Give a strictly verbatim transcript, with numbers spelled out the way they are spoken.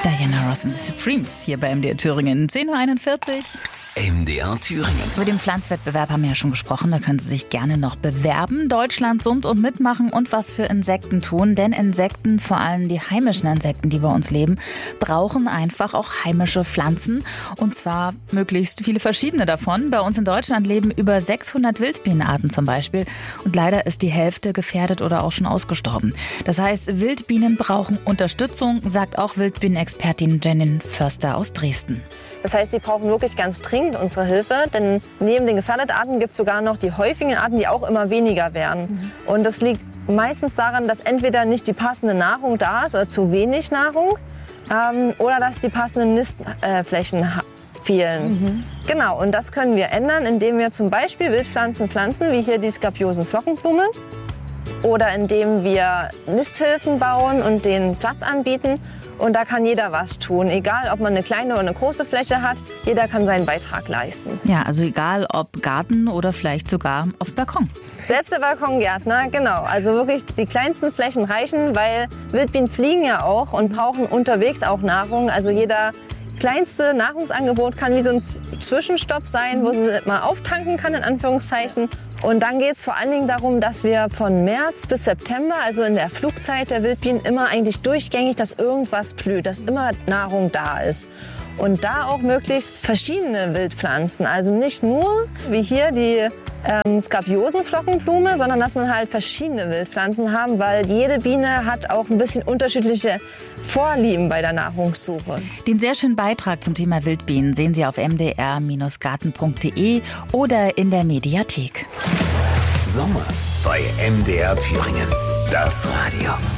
Diana Ross and the Supremes hier bei M D R Thüringen. zehn Uhr einundvierzig. M D R Thüringen. Über den Pflanzwettbewerb haben wir ja schon gesprochen. Da können Sie sich gerne noch bewerben. Deutschland summt und mitmachen und was für Insekten tun. Denn Insekten, vor allem die heimischen Insekten, die bei uns leben, brauchen einfach auch heimische Pflanzen. Und zwar möglichst viele verschiedene davon. Bei uns in Deutschland leben über sechshundert Wildbienenarten zum Beispiel. Und leider ist die Hälfte gefährdet oder auch schon ausgestorben. Das heißt, Wildbienen brauchen Unterstützung, sagt auch Wildbienenexpertin Janine Förster aus Dresden. Das heißt, sie brauchen wirklich ganz dringend unsere Hilfe, denn neben den gefährdeten Arten gibt es sogar noch die häufigen Arten, die auch immer weniger werden. Mhm. Und das liegt meistens daran, dass entweder nicht die passende Nahrung da ist oder zu wenig Nahrung ähm, oder dass die passenden Nistflächen äh, fehlen. Mhm. Genau, und das können wir ändern, indem wir zum Beispiel Wildpflanzen pflanzen, wie hier die Skapiosen-Flockenblume. Oder indem wir Nisthilfen bauen und den Platz anbieten. Und da kann jeder was tun, egal ob man eine kleine oder eine große Fläche hat. Jeder kann seinen Beitrag leisten. Ja, also egal ob Garten oder vielleicht sogar auf Balkon. Selbst der Balkongärtner, genau. Also wirklich die kleinsten Flächen reichen, weil Wildbienen fliegen ja auch und brauchen unterwegs auch Nahrung. Also jeder kleinste Nahrungsangebot kann wie so ein Zwischenstopp sein, wo sie mal auftanken kann, in Anführungszeichen. Und dann geht es vor allen Dingen darum, dass wir von März bis September, also in der Flugzeit der Wildbienen, immer eigentlich durchgängig, dass irgendwas blüht, dass immer Nahrung da ist. Und da auch möglichst verschiedene Wildpflanzen, also nicht nur wie hier die ähm, Skapiosenflockenblume, sondern dass man halt verschiedene Wildpflanzen haben, weil jede Biene hat auch ein bisschen unterschiedliche Vorlieben bei der Nahrungssuche. Den sehr schönen Beitrag zum Thema Wildbienen sehen Sie auf m d r garten punkt d e oder in der Mediathek. Sommer bei M D R Thüringen. Das Radio.